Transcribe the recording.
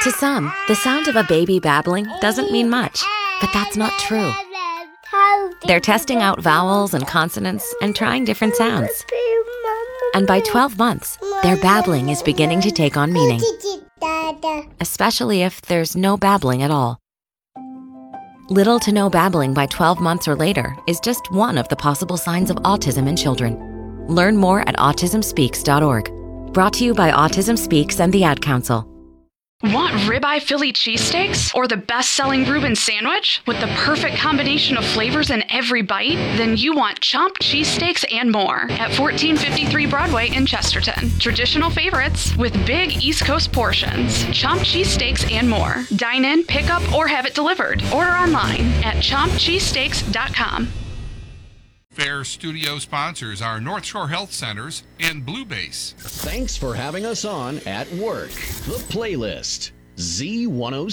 To some, the sound of a baby babbling doesn't mean much, but that's not true. They're testing out vowels and consonants and trying different sounds. And by 12 months, their babbling is beginning to take on meaning, especially if there's no babbling at all. Little to no babbling by 12 months or later is just one of the possible signs of autism in children. Learn more at autismspeaks.org. Brought to you by Autism Speaks and the Ad Council. Want ribeye Philly cheesesteaks or the best-selling Reuben sandwich with the perfect combination of flavors in every bite? Then you want Chomped cheesesteaks and more at 1453 Broadway in Chesterton. Traditional favorites with big East Coast portions. Chomped cheesesteaks and more. Dine in, pick up, or have it delivered. Order online at chompedcheesesteaks.com. Fair Studio sponsors are North Shore Health Centers and Blue Base. Thanks for having us on At Work. The Playlist. Z106.